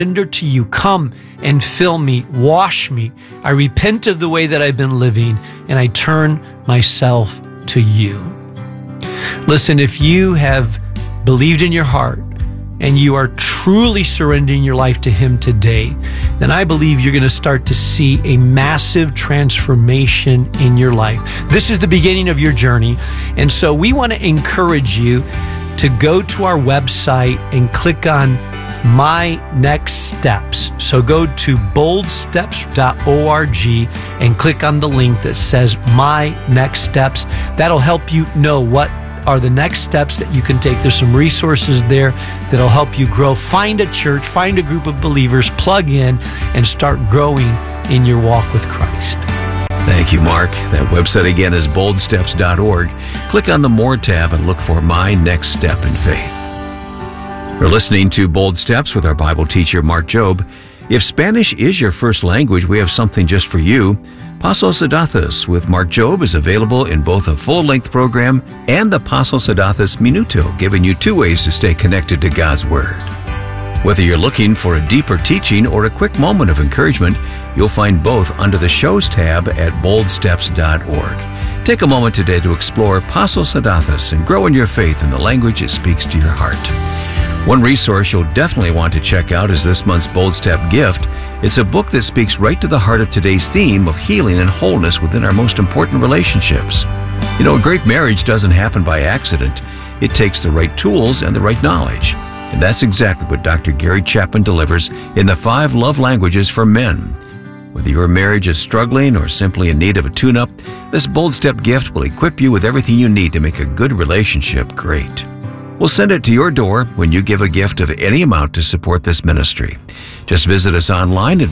surrender to you. Come and fill me, wash me. I repent of the way that I've been living, and I turn myself to you. Listen, if you have believed in your heart and you are truly surrendering your life to Him today, then I believe you're going to start to see a massive transformation in your life. This is the beginning of your journey, and so we want to encourage you to go to our website and click on My Next Steps. So go to boldsteps.org and click on the link that says My Next Steps. That'll help you know what are the next steps that you can take. There's some resources there that'll help you grow. Find a church, find a group of believers, plug in, and start growing in your walk with Christ. Thank you, Mark. That website again is boldsteps.org. Click on the More tab and look for My Next Step in Faith. You're listening to Bold Steps with our Bible teacher, Mark Jobe. If Spanish is your first language, we have something just for you. Pasos Adathos with Mark Jobe is available in both a full-length program and the Pasos Adathos Minuto, giving you 2 ways to stay connected to God's Word. Whether you're looking for a deeper teaching or a quick moment of encouragement, you'll find both under the Shows tab at boldsteps.org. Take a moment today to explore Pasos Adathos and grow in your faith in the language that speaks to your heart. One resource you'll definitely want to check out is this month's Bold Step gift. It's a book that speaks right to the heart of today's theme of healing and wholeness within our most important relationships. You know, a great marriage doesn't happen by accident. It takes the right tools and the right knowledge. And that's exactly what Dr. Gary Chapman delivers in the 5 Love Languages for Men. Whether your marriage is struggling or simply in need of a tune-up, this Bold Step gift will equip you with everything you need to make a good relationship great. We'll send it to your door when you give a gift of any amount to support this ministry. Just visit us online at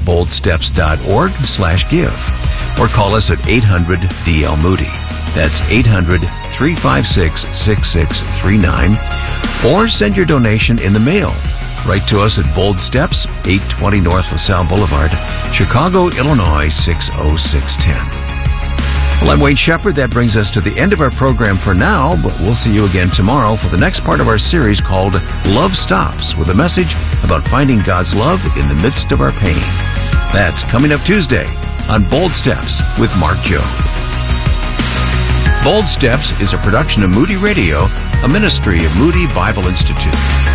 boldsteps.org/give or call us at 800-DL-MOODY. That's 800-356-6639. Or send your donation in the mail. Write to us at Bold Steps, 820 North LaSalle Boulevard, Chicago, Illinois, 60610. Well, I'm Wayne Shepherd. That brings us to the end of our program for now, but we'll see you again tomorrow for the next part of our series called Love Stops, with a message about finding God's love in the midst of our pain. That's coming up Tuesday on Bold Steps with Mark Jobe. Bold Steps is a production of Moody Radio, a ministry of Moody Bible Institute.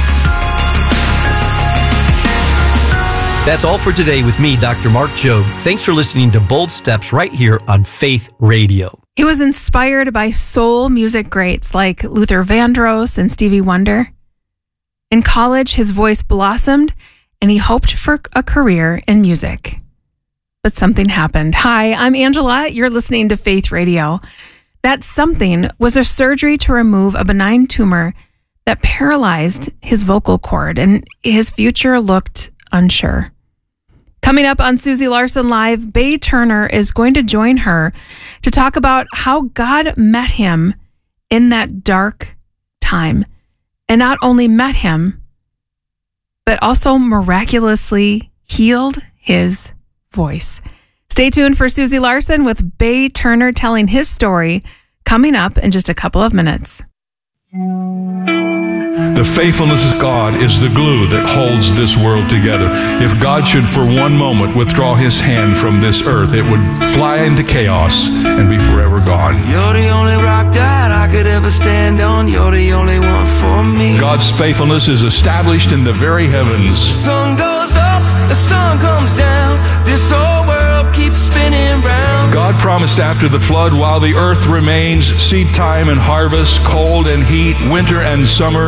That's all for today with me, Dr. Mark Jobe. Thanks for listening to Bold Steps right here on Faith Radio. He was inspired by soul music greats like Luther Vandross and Stevie Wonder. In college, his voice blossomed, and he hoped for a career in music. But something happened. Hi, I'm Angela. You're listening to Faith Radio. That something was a surgery to remove a benign tumor that paralyzed his vocal cord, and his future looked unsure. Coming up on Susie Larson Live, Bay Turner is going to join her to talk about how God met him in that dark time. And not only met him, but also miraculously healed his voice. Stay tuned for Susie Larson with Bay Turner telling his story, coming up in just a couple of minutes. The faithfulness of God is the glue that holds this world together. If God should for one moment withdraw his hand from this earth, it would fly into chaos and be forever gone. You're the only rock that I could ever stand on. You're the only one for me. God's faithfulness is established in the very heavens. The sun goes up, the sun comes down. This whole world keeps spinning round. God promised after the flood, while the earth remains, seed time and harvest, cold and heat, winter and summer,